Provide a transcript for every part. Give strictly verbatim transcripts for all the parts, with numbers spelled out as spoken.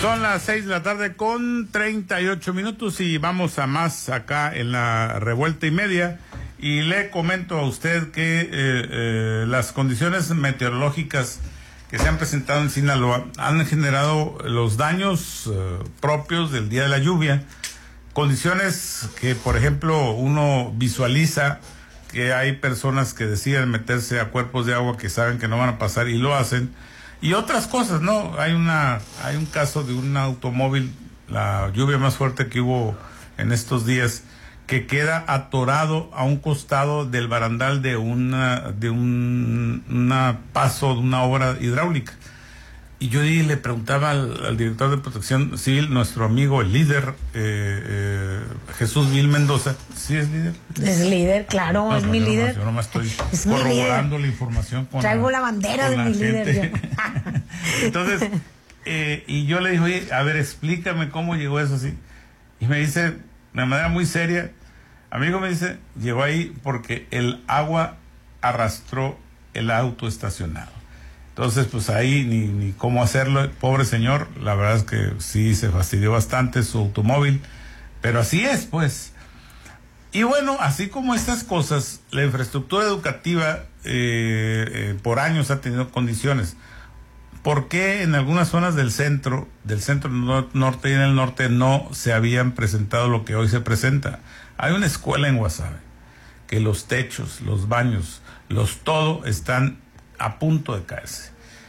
Son las seis de la tarde con treinta y ocho minutos y vamos a más acá en la revuelta y media. Y le comento a usted que eh, eh, las condiciones meteorológicas que se han presentado en Sinaloa han generado los daños eh, propios del día de la lluvia. Condiciones que, por ejemplo, uno visualiza que hay personas que deciden meterse a cuerpos de agua que saben que no van a pasar y lo hacen. Y otras cosas, ¿no? Hay una, hay un caso de un automóvil, la lluvia más fuerte que hubo en estos días, que queda atorado a un costado del barandal de una, de un una paso de una obra hidráulica. Y yo le preguntaba al, al director de Protección Civil, nuestro amigo, el líder, eh, eh, Jesús Vil Mendoza. ¿Sí es líder? Es líder, claro, no, es no, mi yo líder. Nomás, yo nomás estoy es corroborando la información con Traigo la, la bandera de la mi gente. líder. Entonces, eh, y yo le dije, oye, a ver, explícame cómo llegó eso así. Y me dice, de manera muy seria, amigo, me dice, llegó ahí porque el agua arrastró el auto estacionado. Entonces, pues ahí ni, ni cómo hacerlo, pobre señor, la verdad es que sí se fastidió bastante su automóvil, pero así es, pues. Y bueno, así como estas cosas, la infraestructura educativa eh, eh, por años ha tenido condiciones. ¿Por qué en algunas zonas del centro, del centro norte y en el norte no se habían presentado lo que hoy se presenta? Hay una escuela en Guasave que los techos, los baños, los todo están a punto de caerse.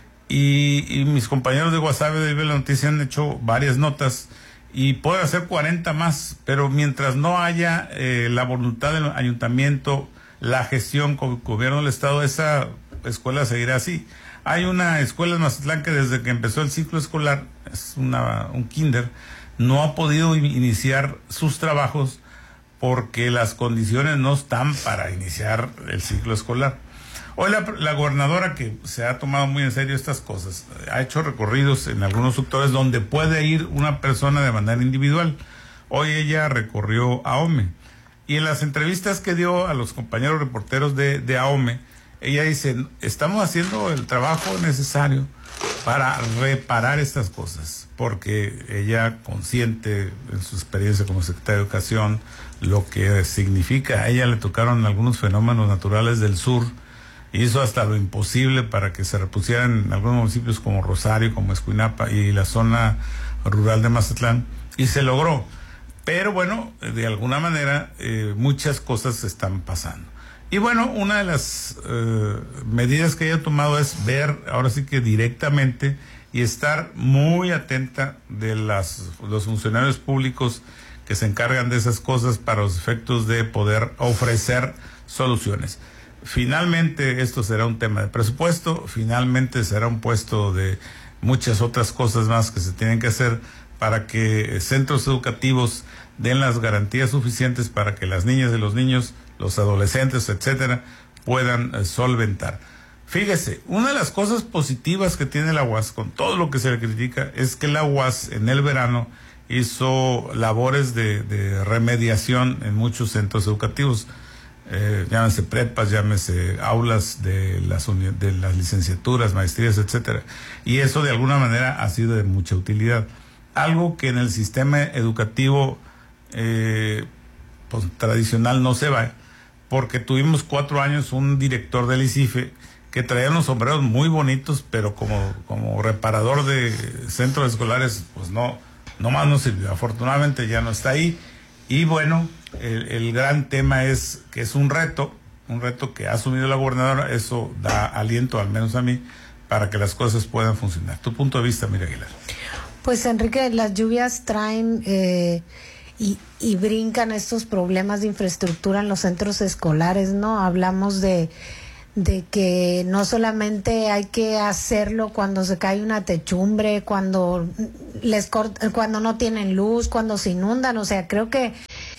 Y, y mis compañeros de Guasave de Vive la Noticia han hecho varias notas y pueden hacer cuarenta más, pero mientras no haya eh, la voluntad del ayuntamiento, la gestión con el gobierno del estado, esa escuela seguirá así. Hay una escuela en Mazatlán que desde que empezó el ciclo escolar, es una, un kinder, no ha podido iniciar sus trabajos porque las condiciones no están para iniciar el ciclo escolar. Hoy la, la gobernadora, que se ha tomado muy en serio estas cosas, ha hecho recorridos en algunos sectores donde puede ir una persona de manera individual. Hoy ella recorrió Ahome. Y en las entrevistas que dio a los compañeros reporteros de, de Ahome, ella dice, estamos haciendo el trabajo necesario para reparar estas cosas, porque ella, consciente en su experiencia como secretaria de Educación, lo que significa, a ella le tocaron algunos fenómenos naturales del sur, hizo hasta lo imposible para que se repusieran en algunos municipios como Rosario, como Escuinapa y la zona rural de Mazatlán, y se logró. Pero bueno, de alguna manera eh, muchas cosas están pasando. Y bueno, una de las eh, medidas que ella ha tomado es ver, ahora sí que directamente, y estar muy atenta de las, los funcionarios públicos que se encargan de esas cosas para los efectos de poder ofrecer soluciones. Finalmente esto será un tema de presupuesto, finalmente será un puesto de muchas otras cosas más que se tienen que hacer para que centros educativos den las garantías suficientes para que las niñas y los niños, los adolescentes, etcétera, puedan eh, solventar. Fíjese, una de las cosas positivas que tiene la U A S, con todo lo que se le critica, es que la U A S en el verano hizo labores de, de remediación en muchos centros educativos. Eh, llámese prepas, llámese aulas de las, de las licenciaturas, maestrías, etcétera. Y eso de alguna manera ha sido de mucha utilidad. Algo que en el sistema educativo eh, pues, tradicional no se va, porque tuvimos cuatro años un director del ICIFE que traía unos sombreros muy bonitos, pero como, como reparador de centros escolares, pues no, no más no sirvió. Afortunadamente ya no está ahí. Y bueno, el, el gran tema es que es un reto, un reto que ha asumido la gobernadora. Eso da aliento, al menos a mí, para que las cosas puedan funcionar. Tu punto de vista, Mira Aguilar. Pues Enrique, las lluvias traen eh, y, y brincan estos problemas de infraestructura en los centros escolares, ¿no? Hablamos de, de que no solamente hay que hacerlo cuando se cae una techumbre, cuando les cort- cuando no tienen luz, cuando se inundan. O sea, creo que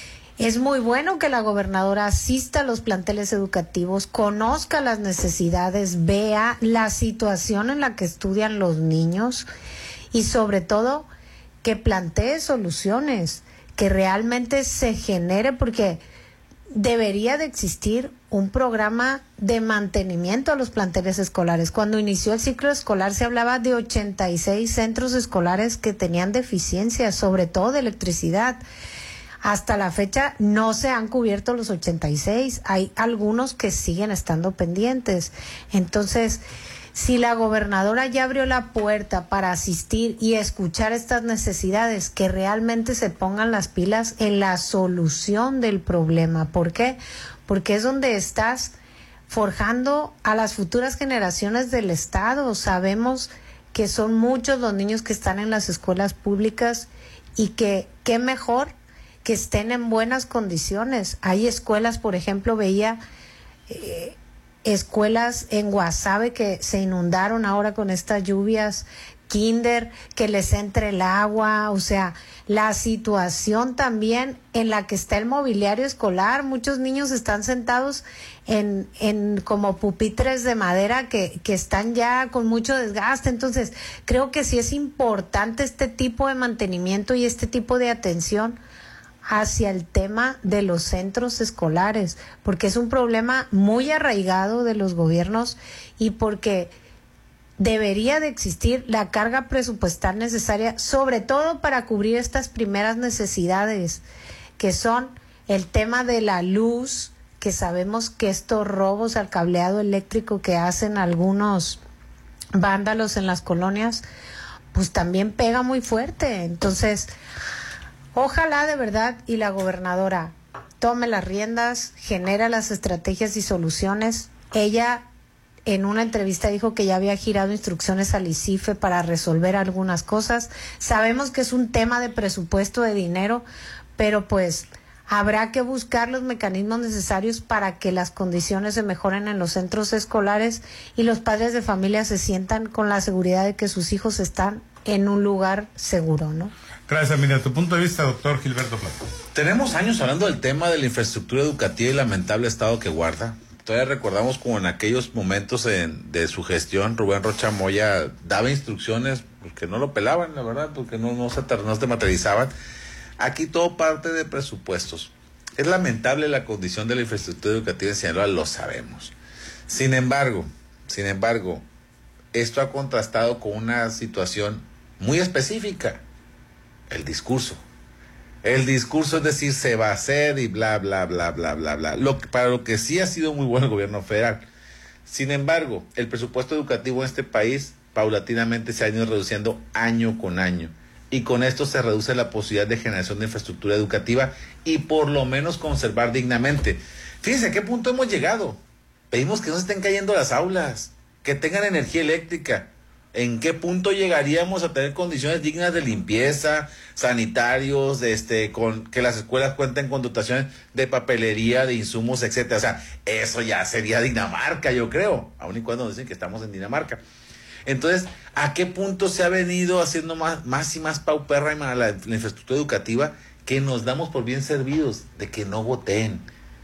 es muy bueno que la gobernadora asista a los planteles educativos, conozca las necesidades, vea la situación en la que estudian los niños y sobre todo que plantee soluciones, que realmente se genere, porque debería de existir un programa de mantenimiento a los planteles escolares. Cuando inició el ciclo escolar se hablaba de ochenta y seis centros escolares que tenían deficiencias, sobre todo de electricidad. Hasta la fecha no se han cubierto los ochenta y seis, hay algunos que siguen estando pendientes. Entonces, si la gobernadora ya abrió la puerta para asistir y escuchar estas necesidades, que realmente se pongan las pilas en la solución del problema. ¿Por qué? Porque es donde estás forjando a las futuras generaciones del Estado. Sabemos que son muchos los niños que están en las escuelas públicas y que qué mejor que estén en buenas condiciones. Hay escuelas, por ejemplo, veía eh, escuelas en Guasave que se inundaron ahora con estas lluvias, kinder, que les entre el agua, o sea, la situación también en la que está el mobiliario escolar. Muchos niños están sentados en, en como pupitres de madera que, que están ya con mucho desgaste. Entonces, creo que sí es importante este tipo de mantenimiento y este tipo de atención hacia el tema de los centros escolares, porque es un problema muy arraigado de los gobiernos y porque debería de existir la carga presupuestal necesaria, sobre todo para cubrir estas primeras necesidades, que son el tema de la luz, que sabemos que estos robos al cableado eléctrico que hacen algunos vándalos en las colonias, pues también pega muy fuerte. Entonces, ojalá de verdad y la gobernadora tome las riendas, genera las estrategias y soluciones. Ella en una entrevista dijo que ya había girado instrucciones al ICIFE para resolver algunas cosas. Sabemos que es un tema de presupuesto, de dinero, pero pues habrá que buscar los mecanismos necesarios para que las condiciones se mejoren en los centros escolares y los padres de familia se sientan con la seguridad de que sus hijos están en un lugar seguro, ¿no? Gracias, Emilia. Tu punto de vista, doctor Gilberto Plata. Tenemos años hablando del tema de la infraestructura educativa y el lamentable estado que guarda. Todavía recordamos como en aquellos momentos en, de su gestión, Rubén Rocha Moya daba instrucciones porque no lo pelaban, la verdad, porque no, no, se, no se materializaban. Aquí todo parte de presupuestos. Es lamentable la condición de la infraestructura educativa en Sinaloa, lo sabemos. Sin embargo, sin embargo, esto ha contrastado con una situación muy específica. El discurso. El discurso es decir, se va a hacer y bla, bla, bla, bla, bla, bla. Lo, para lo que sí ha sido muy bueno el gobierno federal. Sin embargo, el presupuesto educativo en este país paulatinamente se ha ido reduciendo año con año. Y con esto se reduce la posibilidad de generación de infraestructura educativa y por lo menos conservar dignamente. Fíjense a qué punto hemos llegado. Pedimos que no se estén cayendo las aulas, que tengan energía eléctrica. ¿En qué punto llegaríamos a tener condiciones dignas de limpieza, sanitarios, de este, con que las escuelas cuenten con dotaciones de papelería, de insumos, etcétera? O sea, eso ya sería Dinamarca, yo creo, aun y cuando dicen que estamos en Dinamarca. Entonces, ¿a qué punto se ha venido haciendo más, más y más paupérrima la, la infraestructura educativa que nos damos por bien servidos de que no voten?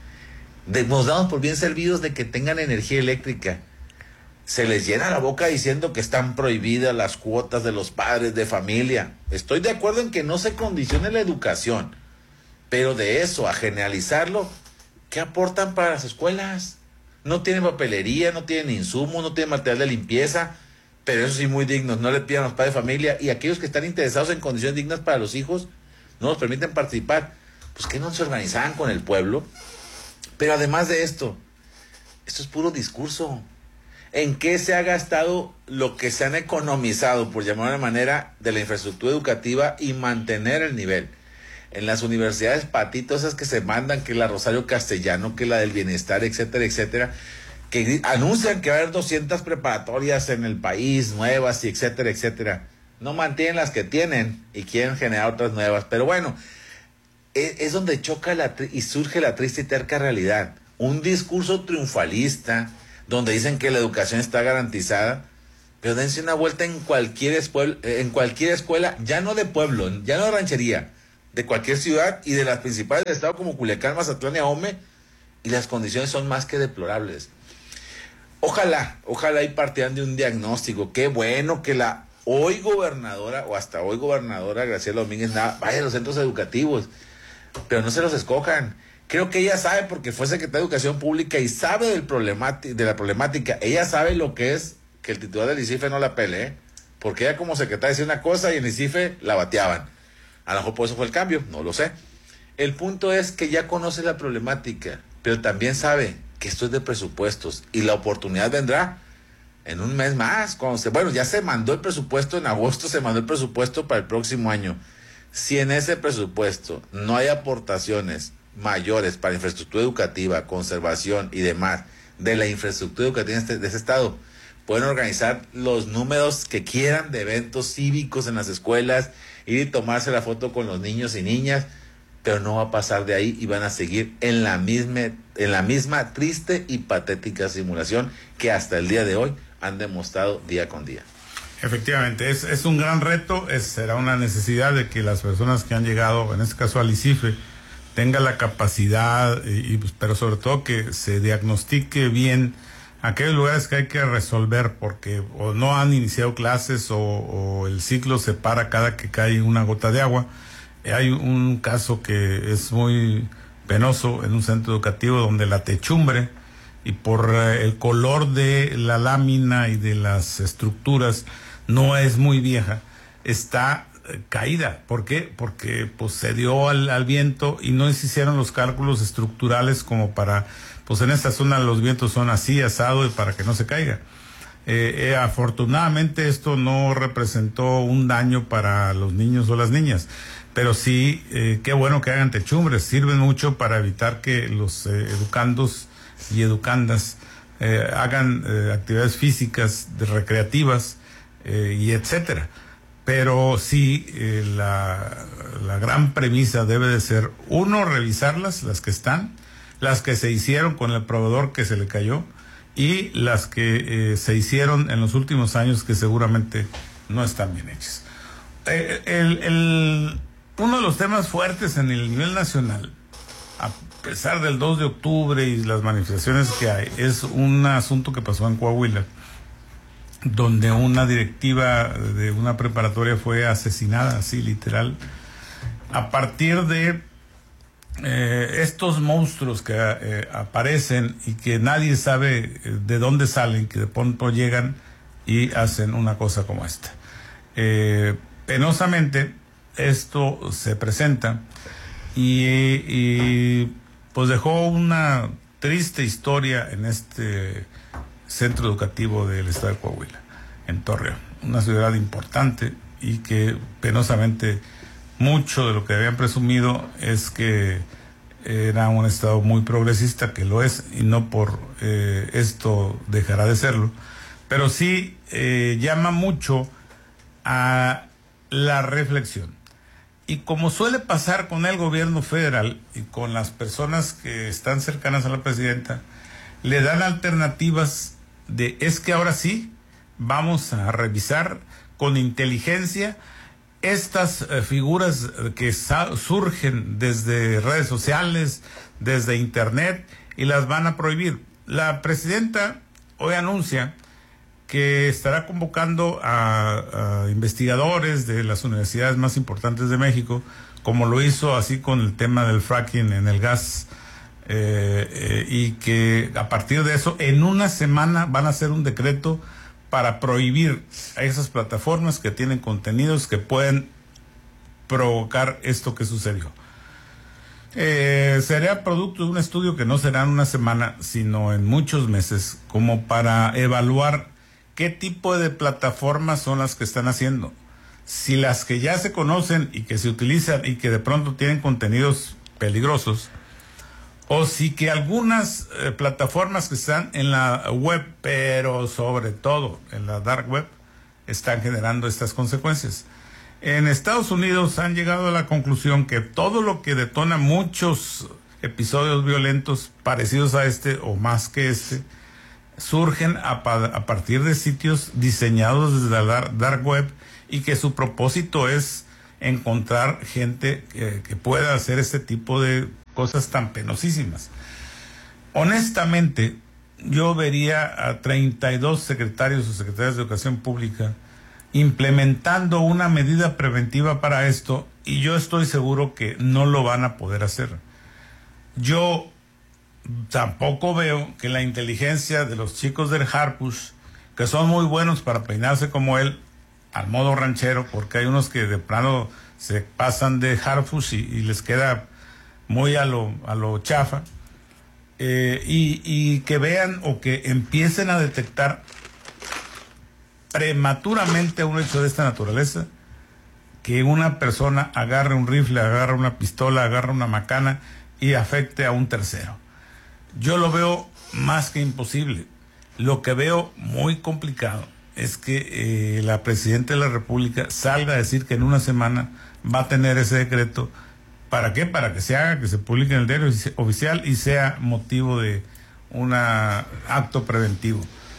De, nos damos por bien servidos de que tengan energía eléctrica. Se les llena la boca diciendo que están prohibidas las cuotas de los padres de familia. Estoy de acuerdo en que no se condicione la educación, pero de eso a generalizarlo, ¿qué aportan para las escuelas? No tienen papelería, no tienen insumos, no tienen material de limpieza, pero eso sí muy dignos, no le pidan a los padres de familia, y aquellos que están interesados en condiciones dignas para los hijos, no nos permiten participar. Pues que no se organizaban con el pueblo. Pero además de esto, esto es puro discurso. ¿En qué se ha gastado lo que se han economizado, por llamar de una manera, de la infraestructura educativa y mantener el nivel? En las universidades patitos esas que se mandan, que la Rosario Castellano, que la del Bienestar, etcétera, etcétera, que anuncian que va a haber doscientas preparatorias en el país, nuevas, y etcétera, etcétera. No mantienen las que tienen y quieren generar otras nuevas. Pero bueno, es, es donde choca la, y surge la triste y terca realidad. Un discurso triunfalista, donde dicen que la educación está garantizada, pero dense una vuelta en cualquier, escuela, en cualquier escuela, ya no de pueblo, ya no de ranchería, de cualquier ciudad y de las principales del estado como Culiacán, Mazatlán y Ahome, y las condiciones son más que deplorables. Ojalá, ojalá y partieran de un diagnóstico. Qué bueno que la hoy gobernadora, o hasta hoy gobernadora Graciela Domínguez Nava, vaya a los centros educativos, pero no se los escojan. Creo que ella sabe porque fue secretaria de Educación Pública y sabe del problemática, de la problemática. Ella sabe lo que es que el titular del ICIFE no la pelee, porque ella como secretaria decía una cosa y en el ICIFE la bateaban. A lo mejor por eso fue el cambio, no lo sé. El punto es que ya conoce la problemática, pero también sabe que esto es de presupuestos y la oportunidad vendrá en un mes más. Cuando se, bueno, ya se mandó el presupuesto, en agosto se mandó el presupuesto para el próximo año. Si en ese presupuesto no hay aportaciones mayores para infraestructura educativa, conservación y demás de la infraestructura educativa de, este, de ese estado, pueden organizar los números que quieran de eventos cívicos en las escuelas, ir y tomarse la foto con los niños y niñas, pero no va a pasar de ahí y van a seguir en la misma, en la misma triste y patética simulación que hasta el día de hoy han demostrado día con día. Efectivamente, es, es un gran reto, es, será una necesidad de que las personas que han llegado, en este caso al ICIFE, tengan la capacidad, y, y, pero sobre todo que se diagnostique bien aquellos lugares que hay que resolver, porque o no han iniciado clases o, o el ciclo se para cada que cae una gota de agua. Hay un caso que es muy penoso en un centro educativo donde la techumbre, y por el color de la lámina y de las estructuras, no es muy vieja, está caída. ¿Por qué? Porque pues se dio al, al viento y no se hicieron los cálculos estructurales como para, pues en esta zona los vientos son así, asado, y para que no se caiga. Eh, eh, afortunadamente esto no representó un daño para los niños o las niñas, pero sí, eh, qué bueno que hagan techumbres, sirven mucho para evitar que los eh, educandos y educandas eh, hagan eh, actividades físicas, de recreativas eh, y etcétera. Pero sí, eh, la, la gran premisa debe de ser, uno, revisarlas, las que están, las que se hicieron con el proveedor que se le cayó, y las que eh, se hicieron en los últimos años que seguramente no están bien hechas. Eh, el, el, uno de los temas fuertes en el nivel nacional, a pesar del dos de octubre y las manifestaciones que hay, es un asunto que pasó en Coahuila, donde una directiva de una preparatoria fue asesinada, así literal, a partir de eh, estos monstruos que eh, aparecen y que nadie sabe de dónde salen, que de pronto llegan y hacen una cosa como esta. Eh, penosamente, esto se presenta y, y pues dejó una triste historia en este centro educativo del estado de Coahuila, en Torreón, una ciudad importante, y que penosamente mucho de lo que habían presumido es que era un estado muy progresista, que lo es, y no por eh, esto dejará de serlo, pero sí eh, llama mucho a la reflexión. Y como suele pasar con el gobierno federal y con las personas que están cercanas a la presidenta, le dan alternativas de, es que ahora sí vamos a revisar con inteligencia estas eh, figuras que surgen desde redes sociales, desde internet, y las van a prohibir. La presidenta hoy anuncia que estará convocando a, a investigadores de las universidades más importantes de México, como lo hizo así con el tema del fracking en el gas, eh, eh, y que a partir de eso, en una semana van a hacer un decreto para prohibir a esas plataformas que tienen contenidos que pueden provocar esto que sucedió. Eh, sería producto de un estudio que no será en una semana, sino en muchos meses, como para evaluar qué tipo de plataformas son las que están haciendo. Si las que ya se conocen y que se utilizan y que de pronto tienen contenidos peligrosos, o si que algunas eh, plataformas que están en la web, pero sobre todo en la dark web, están generando estas consecuencias. En Estados Unidos han llegado a la conclusión que todo lo que detona muchos episodios violentos parecidos a este o más que este, surgen a, a partir de sitios diseñados desde la dark web, y que su propósito es encontrar gente que, que pueda hacer este tipo de cosas tan penosísimas. Honestamente, yo vería a treinta y dos secretarios o secretarias de Educación Pública implementando una medida preventiva para esto, y yo estoy seguro que no lo van a poder hacer. yo tampoco veo que la inteligencia de los chicos del Harpush, que son muy buenos para peinarse como él, al modo ranchero, porque hay unos que de plano se pasan de Harpush y, y les queda muy a lo, a lo chafa, eh, y, y que vean o que empiecen a detectar prematuramente un hecho de esta naturaleza, que una persona agarre un rifle, agarre una pistola, agarre una macana y afecte a un tercero. Yo lo veo más que imposible. Lo que veo muy complicado es que eh, la presidenta de la República salga a decir que en una semana va a tener ese decreto. ¿Para qué? Para que se haga, que se publique en el diario oficial y sea motivo de un acto preventivo.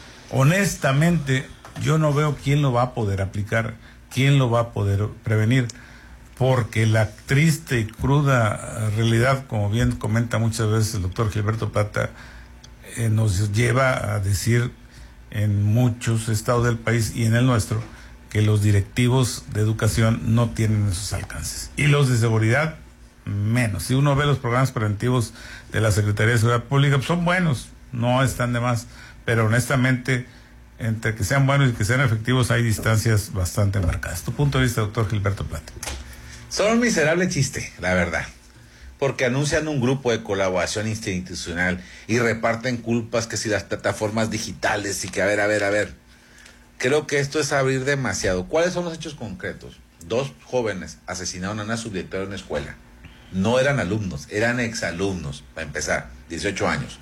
Honestamente, yo no veo quién lo va a poder aplicar, quién lo va a poder prevenir, porque la triste y cruda realidad, como bien comenta muchas veces el doctor Gilberto Plata, eh, nos lleva a decir en muchos estados del país y en el nuestro que los directivos de educación no tienen esos alcances. Y los de seguridad, menos. Si uno ve los programas preventivos de la Secretaría de Seguridad Pública, pues son buenos, no están de más, pero honestamente, entre que sean buenos y que sean efectivos, hay distancias bastante marcadas. Tu punto de vista, doctor Gilberto Plata. Son un miserable chiste, la verdad, porque anuncian un grupo de colaboración institucional y reparten culpas, que si las plataformas digitales y que a ver, a ver, a ver. Creo que esto es abrir demasiado. ¿Cuáles son los hechos concretos? Dos jóvenes asesinaron a una subdirectora de una escuela. No eran alumnos, eran exalumnos, para empezar, dieciocho años.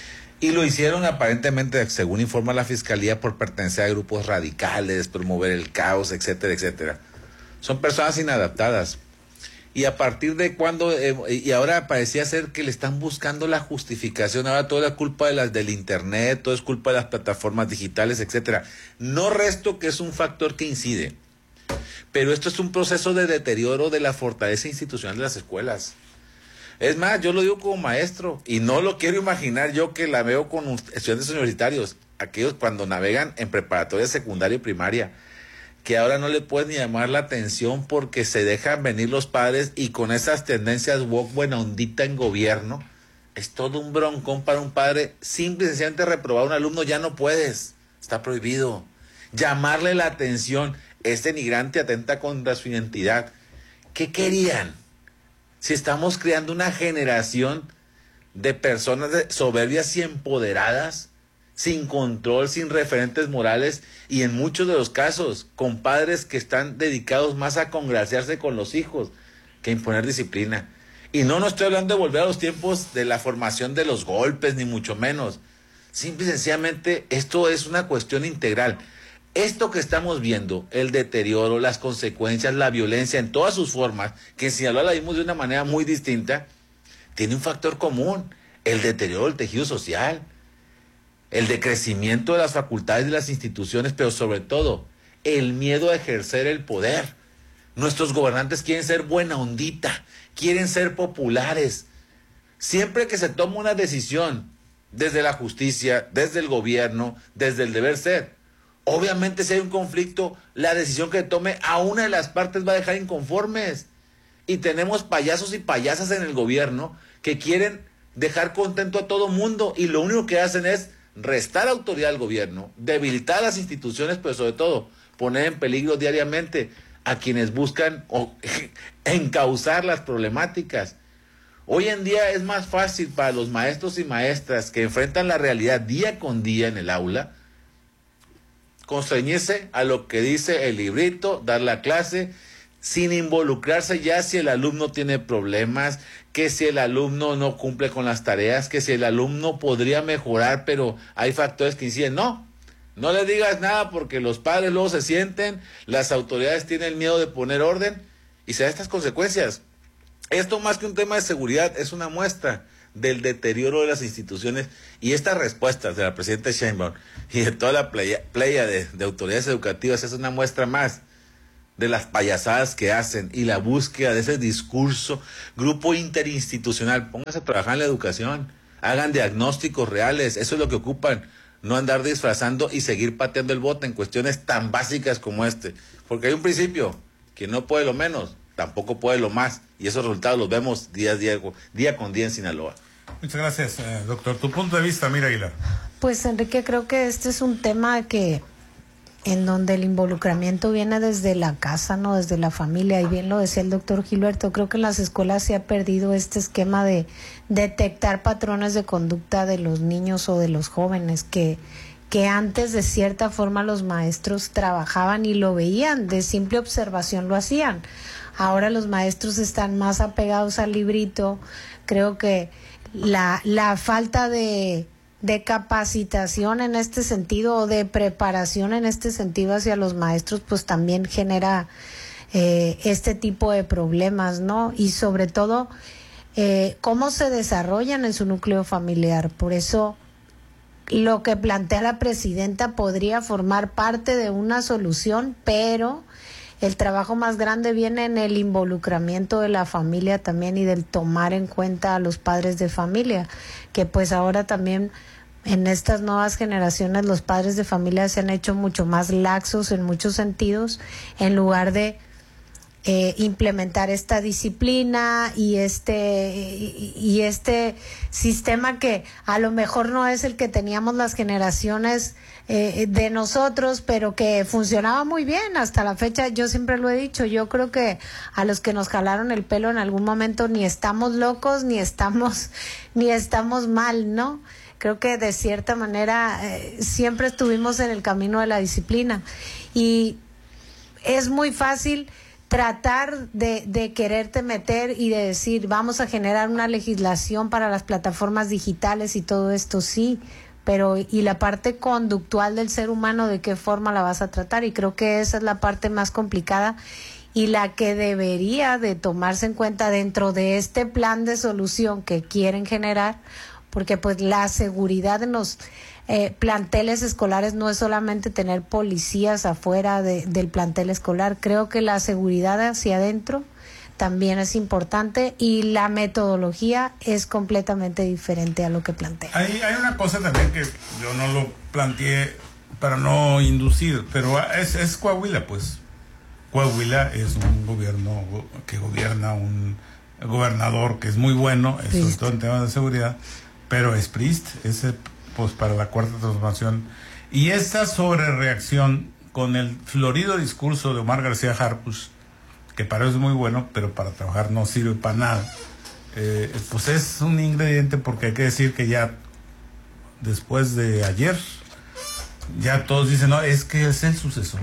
Y lo hicieron aparentemente, según informa la Fiscalía, por pertenecer a grupos radicales, promover el caos, etcétera, etcétera. Son personas inadaptadas. Y a partir de cuando, eh, y ahora parecía ser que le están buscando la justificación, ahora toda la culpa de las del internet, todo es culpa de las plataformas digitales, etcétera. No resto que es un factor que incide, pero esto es un proceso de deterioro de la fortaleza institucional de las escuelas. Es más, yo lo digo como maestro, y no lo quiero imaginar yo, que la veo con estudiantes universitarios, aquellos cuando navegan en preparatoria secundaria y primaria, que ahora no le pueden ni llamar la atención porque se dejan venir los padres, y con esas tendencias woke, buena ondita en gobierno, es todo un broncón para un padre. Simple y sencillamente reprobar a un alumno ya no puedes, está prohibido. Llamarle la atención es denigrante, atenta contra su identidad. ¿Qué querían? Si estamos creando una generación de personas soberbias y empoderadas, sin control, sin referentes morales, y en muchos de los casos con padres que están dedicados más a congraciarse con los hijos que a imponer disciplina. Y no, no estoy hablando de volver a los tiempos de la formación de los golpes, ni mucho menos. Simple y sencillamente esto es una cuestión integral. Esto que estamos viendo, el deterioro, las consecuencias, la violencia en todas sus formas, que en Sinaloa la vimos de una manera muy distinta, tiene un factor común: el deterioro del tejido social, el decrecimiento de las facultades de las instituciones, pero sobre todo el miedo a ejercer el poder. Nuestros gobernantes quieren ser buena ondita, quieren ser populares. Siempre que se toma una decisión desde la justicia, desde el gobierno, desde el deber ser, obviamente si hay un conflicto, la decisión que tome a una de las partes va a dejar inconformes. Y tenemos payasos y payasas en el gobierno que quieren dejar contento a todo mundo, y lo único que hacen es restar autoridad al gobierno, debilitar las instituciones, pero sobre todo poner en peligro diariamente a quienes buscan o, encauzar las problemáticas. Hoy en día es más fácil para los maestros y maestras que enfrentan la realidad día con día en el aula constreñirse a lo que dice el librito, dar la clase, sin involucrarse ya si el alumno tiene problemas, que si el alumno no cumple con las tareas, que si el alumno podría mejorar, pero hay factores que inciden. No, no le digas nada, porque los padres luego se sienten, las autoridades tienen miedo de poner orden y se dan estas consecuencias. Esto, más que un tema de seguridad, es una muestra del deterioro de las instituciones, y estas respuestas de la presidenta Sheinbaum y de toda la playa, playa de, de autoridades educativas es una muestra más de las payasadas que hacen y la búsqueda de ese discurso. Grupo interinstitucional, pónganse a trabajar en la educación, hagan diagnósticos reales, eso es lo que ocupan, no andar disfrazando y seguir pateando el bote en cuestiones tan básicas como este, porque hay un principio: quien no puede lo menos, tampoco puede lo más. Y esos resultados los vemos día a día, día con día en Sinaloa. Muchas gracias, eh, doctor. Tu punto de vista, Mira Aguilar. Pues, Enrique, creo que este es un tema que en donde el involucramiento viene desde la casa, no desde la familia, y bien lo decía el doctor Gilberto, creo que en las escuelas se ha perdido este esquema de detectar patrones de conducta de los niños o de los jóvenes, que, que antes de cierta forma los maestros trabajaban y lo veían, de simple observación lo hacían. Ahora los maestros están más apegados al librito. Creo que la, la falta de de capacitación en este sentido o de preparación en este sentido hacia los maestros, pues también genera eh, este tipo de problemas, ¿no? Y sobre todo, eh, cómo se desarrollan en su núcleo familiar. Por eso, lo que plantea la presidenta podría formar parte de una solución, pero el trabajo más grande viene en el involucramiento de la familia también y del tomar en cuenta a los padres de familia, que pues ahora también en estas nuevas generaciones los padres de familia se han hecho mucho más laxos en muchos sentidos, en lugar de eh, implementar esta disciplina y este y, y este sistema que a lo mejor no es el que teníamos las generaciones eh, de nosotros, pero que funcionaba muy bien hasta la fecha. Yo siempre lo he dicho, yo creo que a los que nos jalaron el pelo en algún momento ni estamos locos ni estamos ni estamos mal, ¿no? Creo que de cierta manera eh, siempre estuvimos en el camino de la disciplina, y es muy fácil tratar de, de quererte meter y de decir vamos a generar una legislación para las plataformas digitales y todo esto, sí, pero y la parte conductual del ser humano, ¿de qué forma la vas a tratar? Y creo que esa es la parte más complicada y la que debería de tomarse en cuenta dentro de este plan de solución que quieren generar, porque pues la seguridad en los eh, planteles escolares no es solamente tener policías afuera de, del plantel escolar. Creo que la seguridad hacia adentro también es importante y la metodología es completamente diferente a lo que plantea. Hay, hay una cosa también que yo no lo planteé para no inducir, pero es, es Coahuila, pues. Coahuila es un gobierno que gobierna un gobernador que es muy bueno, sobre todo en temas de seguridad, pero es priista, ese pues para la cuarta transformación. Y esta sobrereacción con el florido discurso de Omar García Harfuch, que para eso es muy bueno, pero para trabajar no sirve para nada, eh, pues es un ingrediente, porque hay que decir que ya después de ayer, ya todos dicen, no, es que es el sucesor,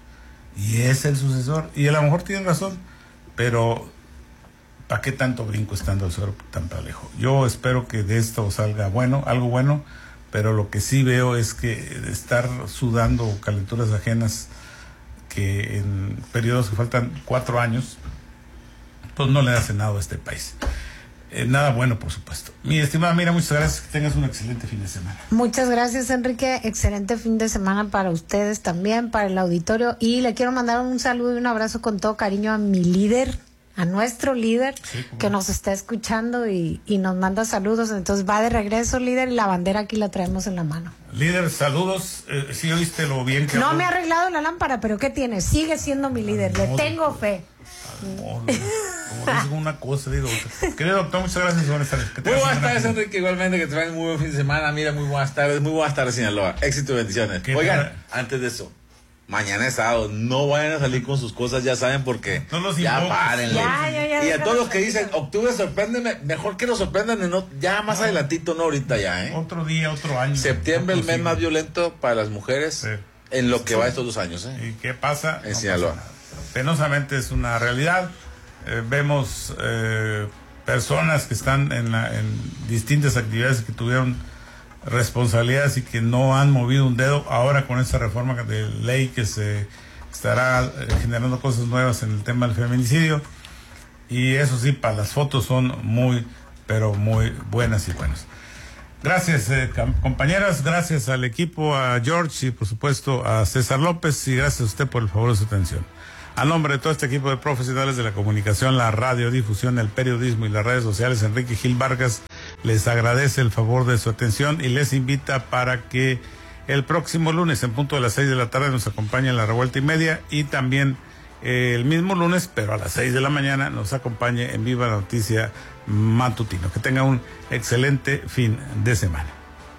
y es el sucesor, y a lo mejor tienen razón, pero ¿para qué tanto brinco estando el suelo tan parejo? Yo espero que de esto salga bueno, algo bueno, pero lo que sí veo es que estar sudando calenturas ajenas, que en periodos que faltan cuatro años, pues no le hace nada a este país. Eh, nada bueno, por supuesto. Mi estimada Mira, muchas gracias, que tengas un excelente fin de semana. Muchas gracias, Enrique, excelente fin de semana para ustedes también, para el auditorio, y le quiero mandar un saludo y un abrazo con todo cariño a mi líder, a nuestro líder, sí, que nos está escuchando y, y nos manda saludos. Entonces va de regreso, líder, y la bandera aquí la traemos en la mano. Líder, saludos. Eh, ¿Sí oíste lo bien que No habló? me ha arreglado la lámpara, pero ¿qué tiene? Sigue siendo mi líder, le tengo fe. Como digo una cosa, digo otra. Querido doctor, muchas gracias. Buenas tardes. Muy buenas tardes, Enrique. Igualmente, que te traigan muy buen fin de semana. Mira, muy buenas tardes. Muy buenas tardes, Sinaloa. Éxito y bendiciones. Oigan, antes de eso, mañana es sábado, no vayan a salir con sus cosas, ya saben, porque no ya párenle. Ya, ya, ya, y a todos los que dicen, octubre sorpréndeme, mejor que lo sorprendan en no, ya más no, adelantito, no ahorita ya, ¿eh? Otro día, otro año. Septiembre, el mes más violento para las mujeres, sí, en lo que sí va estos dos años, ¿eh? ¿Y qué pasa? En no Sinaloa. Pasa Penosamente es una realidad. Eh, vemos eh, personas que están en, la, en distintas actividades que tuvieron responsabilidades y que no han movido un dedo. Ahora con esta reforma de ley que se estará eh, generando cosas nuevas en el tema del feminicidio, y eso sí, para las fotos son muy, pero muy buenas y buenas. Gracias, eh, compañeras, gracias al equipo, a George y por supuesto a César López, y gracias a usted por el favor de su atención. A nombre de todo este equipo de profesionales de la comunicación, la radiodifusión, el periodismo y las redes sociales, Enrique Gil Vargas les agradece el favor de su atención y les invita para que el próximo lunes, en punto de las seis de la tarde, nos acompañe en la revuelta y media, y también eh, el mismo lunes, pero a las seis de la mañana, nos acompañe en Viva la Noticia Matutino. Que tenga un excelente fin de semana.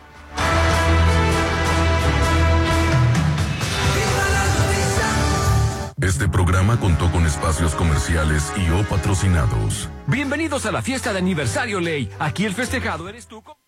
Este programa contó con espacios comerciales y o patrocinados. Bienvenidos a la fiesta de aniversario Ley. Aquí el festejado eres tú.